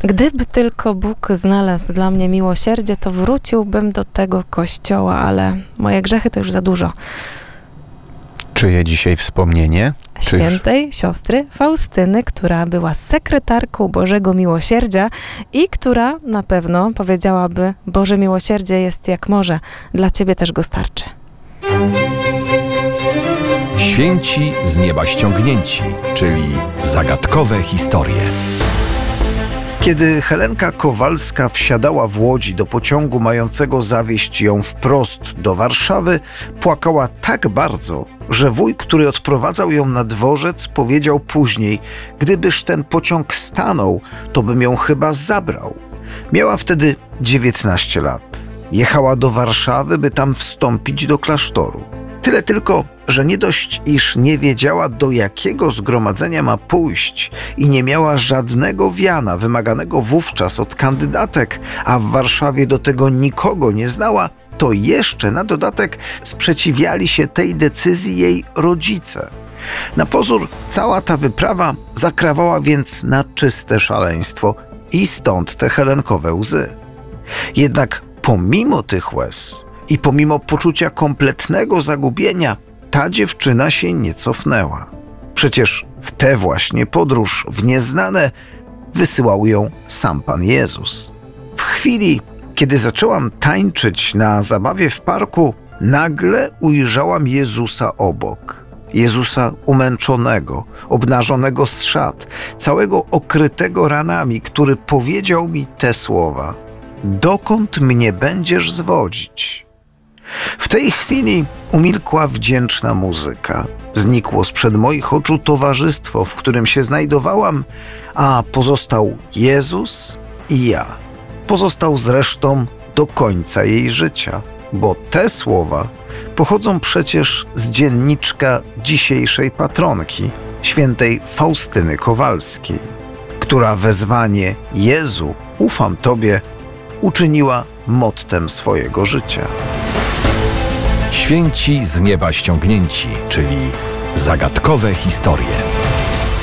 Gdyby tylko Bóg znalazł dla mnie miłosierdzie, to wróciłbym do tego kościoła, ale moje grzechy to już za dużo. Czyje dzisiaj wspomnienie? Świętej siostry Faustyny, która była sekretarką Bożego Miłosierdzia i która na pewno powiedziałaby: Boże Miłosierdzie jest jak morze, dla Ciebie też go starczy. Święci z nieba ściągnięci, czyli zagadkowe historie. Kiedy Helenka Kowalska wsiadała w Łodzi do pociągu mającego zawieźć ją wprost do Warszawy, płakała tak bardzo, że wuj, który odprowadzał ją na dworzec, powiedział później: gdybyż ten pociąg stanął, to bym ją chyba zabrał. Miała wtedy 19 lat. Jechała do Warszawy, by tam wstąpić do klasztoru. Tyle tylko, że nie dość, iż nie wiedziała, do jakiego zgromadzenia ma pójść i nie miała żadnego wiana wymaganego wówczas od kandydatek, a w Warszawie do tego nikogo nie znała, to jeszcze na dodatek sprzeciwiali się tej decyzji jej rodzice. Na pozór cała ta wyprawa zakrawała więc na czyste szaleństwo i stąd te helenkowe łzy. Jednak pomimo tych łez i pomimo poczucia kompletnego zagubienia, ta dziewczyna się nie cofnęła. Przecież w tę właśnie podróż w nieznane wysyłał ją sam Pan Jezus. W chwili, kiedy zaczęłam tańczyć na zabawie w parku, nagle ujrzałam Jezusa obok. Jezusa umęczonego, obnażonego z szat, całego okrytego ranami, który powiedział mi te słowa: dokąd mnie będziesz zwodzić? W tej chwili umilkła wdzięczna muzyka. Znikło sprzed moich oczu towarzystwo, w którym się znajdowałam, a pozostał Jezus i ja. Pozostał zresztą do końca jej życia, bo te słowa pochodzą przecież z dzienniczka dzisiejszej patronki, świętej Faustyny Kowalskiej, która wezwanie Jezu, ufam Tobie, uczyniła mottem swojego życia. Święci z nieba ściągnięci, czyli zagadkowe historie.